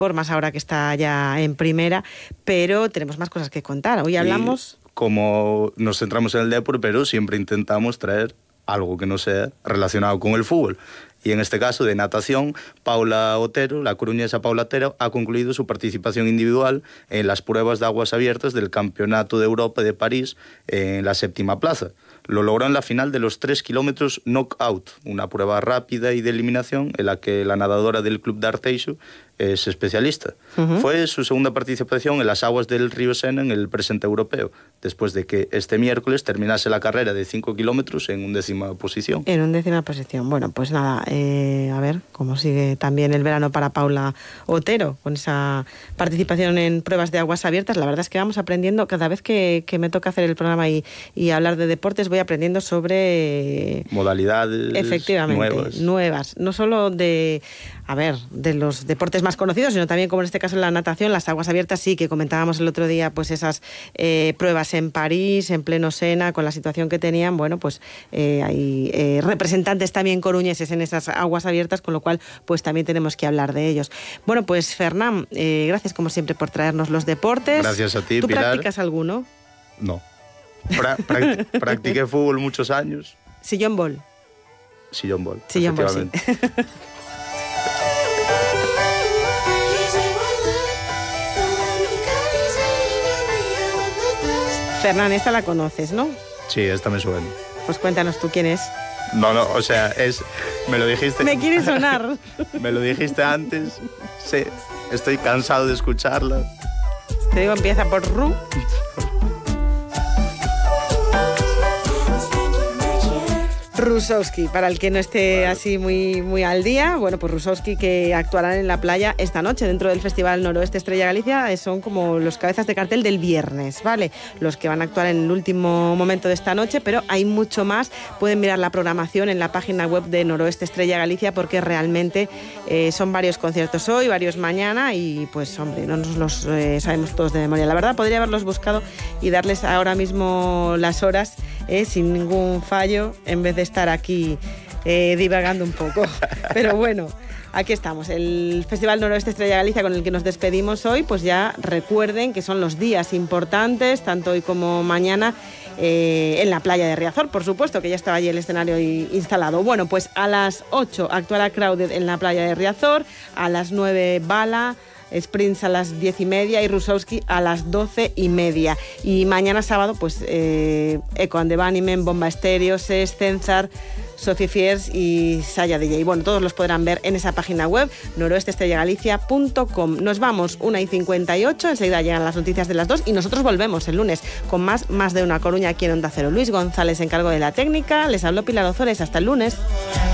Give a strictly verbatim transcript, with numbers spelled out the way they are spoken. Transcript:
por más ahora que está ya en primera, pero tenemos más cosas que contar. Hoy hablamos... Y como nos centramos en el deporte, pero siempre intentamos traer algo que no sea relacionado con el fútbol. Y en este caso de natación, Paula Otero, la coruñesa Paula Otero, ha concluido su participación individual en las pruebas de aguas abiertas del Campeonato de Europa de París en la séptima plaza. Lo logró en la final de los tres kilómetros knockout, una prueba rápida y de eliminación en la que la nadadora del Club de Arteixo es especialista. Uh-huh. Fue su segunda participación en las aguas del río Sena en el presente europeo, después de que este miércoles terminase la carrera de cinco kilómetros en undécima posición. En undécima posición. Bueno, pues nada, eh, a ver cómo sigue también el verano para Paula Otero, con esa participación en pruebas de aguas abiertas. La verdad es que vamos aprendiendo, cada vez que, que me toca hacer el programa y, y hablar de deportes, voy aprendiendo sobre... modalidades efectivamente, nuevas. nuevas. No solo de... a ver, de los deportes más conocidos, sino también, como en este caso en la natación, las aguas abiertas, sí, que comentábamos el otro día, pues esas eh, pruebas en París, en pleno Sena, con la situación que tenían, bueno, pues eh, hay eh, representantes también coruñeses en esas aguas abiertas, con lo cual, pues también tenemos que hablar de ellos. Bueno, pues Fernán, eh, gracias como siempre por traernos los deportes. Gracias a ti, ¿Tú Pilar. practicas alguno? No. Pra- practi- practiqué fútbol muchos años. Sillón ball. Sillón ball, Sillón ball, efectivamente. sí. Fernán, esta la conoces, ¿no? Sí, esta me suena. Pues cuéntanos tú quién es. No, no, o sea, es... Me lo dijiste... Me quiere sonar. Me lo dijiste antes. Sí, estoy cansado de escucharla. Te digo, empieza por Ru. Rusowski, para el que no esté así muy, muy al día, bueno, pues Rusowski, que actuarán en la playa esta noche dentro del Festival Noroeste Estrella Galicia, son como los cabezas de cartel del viernes, ¿vale? Los que van a actuar en el último momento de esta noche, pero hay mucho más. Pueden mirar la programación en la página web de Noroeste Estrella Galicia, porque realmente eh, son varios conciertos hoy, varios mañana, y pues hombre, no nos los eh, sabemos todos de memoria. La verdad, podría haberlos buscado y darles ahora mismo las horas eh, sin ningún fallo, en vez de estar aquí eh, divagando un poco. Pero bueno, aquí estamos, el Festival Noroeste Estrella Galicia, con el que nos despedimos hoy. Pues ya recuerden que son los días importantes, tanto hoy como mañana, eh, en la playa de Riazor, por supuesto, que ya estaba allí el escenario instalado. Bueno, pues a las ocho actuará Crowded en la playa de Riazor, a las nueve Bala, Sprints a las diez y media y Rusowski a las doce y media. Y mañana sábado, pues eh, Echo and the Bunnymen, Bomba Estéreo, Ses, Cenzar, Sophie Fiers y Saya D J. Bueno, todos los podrán ver en esa página web, noroeste estrella galicia punto com. Nos vamos, una y cincuenta y ocho, enseguida llegan las noticias de las dos y nosotros volvemos el lunes con más, más de una Coruña aquí en Onda Cero. Luis González se encargó de la técnica, les habló Pilar Ozores. Hasta el lunes.